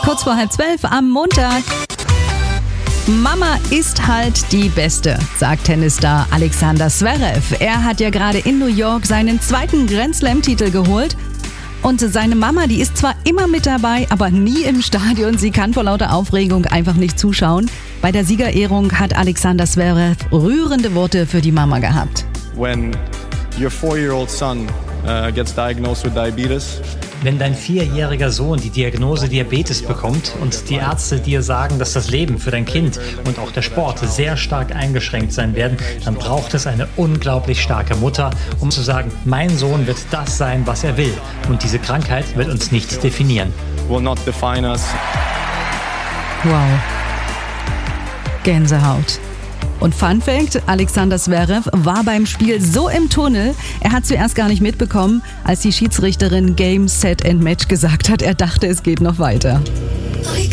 Kurz vor 11:30 am Montag. Mama ist halt die Beste, sagt Tennisstar Alexander Zverev. Er hat ja gerade in New York seinen zweiten Grand Slam-Titel geholt. Und seine Mama, die ist zwar immer mit dabei, aber nie im Stadion. Sie kann vor lauter Aufregung einfach nicht zuschauen. Bei der Siegerehrung hat Alexander Zverev rührende Worte für die Mama gehabt. When your 4-year-old son gets diagnosed with diabetes. Wenn dein 4-jähriger Sohn die Diagnose Diabetes bekommt und die Ärzte dir sagen, dass das Leben für dein Kind und auch der Sport sehr stark eingeschränkt sein werden, dann braucht es eine unglaublich starke Mutter, um zu sagen, mein Sohn wird das sein, was er will. Und diese Krankheit wird uns nicht definieren. Will not define us. Wow. Gänsehaut. Und Fun Fact, Alexander Zverev war beim Spiel so im Tunnel, er hat zuerst gar nicht mitbekommen, als die Schiedsrichterin Game, Set and Match gesagt hat, er dachte, es geht noch weiter.